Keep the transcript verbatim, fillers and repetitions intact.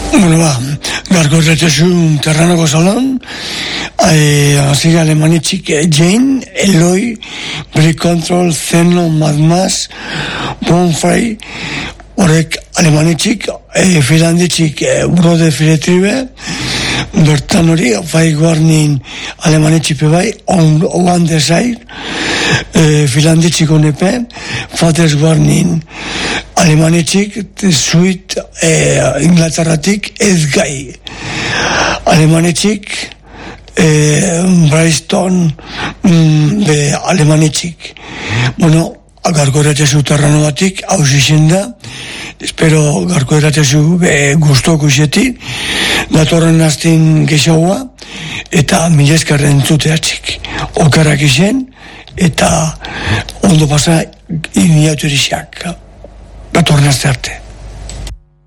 Bueno, ba, garko erretezu terranoko salon, hasi alemanitxik Jane, Eloi, Break Control, Zeno, Mad Max, Bonfire, horrek alemanitxik, e, finlanditxik e, Brode Firetribe, bertan hori, Five Warning alemanitxik bai, On, on Desire, e, finlanditxik honepen, Fathers Warning alemanitxik, Sweet e, Inglaterratik, ez gai alemanitxik, e, Bryston mm, be alemanitxik. Bueno, garko eratezu terrano batik, hau zizien da, espero garko eratezu be guztoko izeti, datorren azten gexaua, eta mileskarren zuteatzik. Okarak izen, eta ondo pasa iniaturizak. Datorren azte arte.